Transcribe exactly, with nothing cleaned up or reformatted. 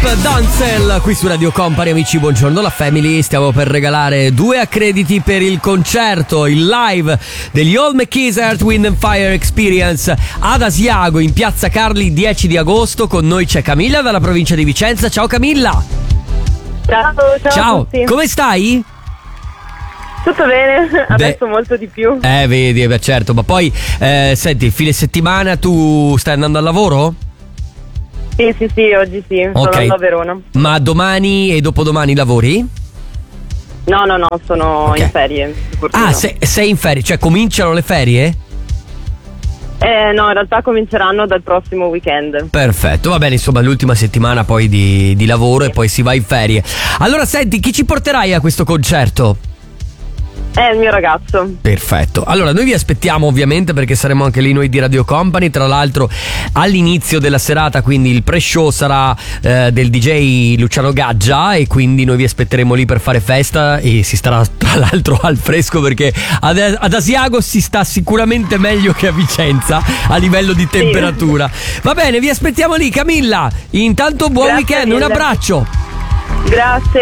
Philip Danzel qui su Radio Company. Amici, buongiorno, la Family. Stiamo per regalare due accrediti per il concerto, il live degli All McKees Earth, Wind and Fire Experience ad Asiago in Piazza Carli dieci di agosto. Con noi c'è Camilla dalla provincia di Vicenza. Ciao Camilla. Ciao, ciao, Ciao, a tutti. come stai? Tutto bene, adesso Beh, molto di più. Eh, vedi, beh, certo, ma poi eh, senti, il fine settimana tu stai andando al lavoro? Sì, sì, sì, oggi sì, sono Ok. andando a Verona. Ma domani e dopodomani lavori? No, no, no, sono Ok. in ferie. per fortuna. Ah, se- sei in ferie, cioè cominciano le ferie? Eh, no, in realtà cominceranno dal prossimo weekend. Perfetto, va bene, insomma l'ultima settimana poi di, di lavoro e poi si va in ferie. Allora senti, chi ci porterai a questo concerto? È il mio ragazzo. Perfetto, allora noi vi aspettiamo ovviamente perché saremo anche lì noi di Radio Company. Tra l'altro all'inizio della serata, quindi il pre-show sarà eh, del D J Luciano Gaggia, e quindi noi vi aspetteremo lì per fare festa e si starà tra l'altro al fresco perché ad, ad Asiago si sta sicuramente meglio che a Vicenza a livello di temperatura. Va bene, vi aspettiamo lì. Camilla, intanto buon Grazie weekend, un mille. abbraccio. Grazie.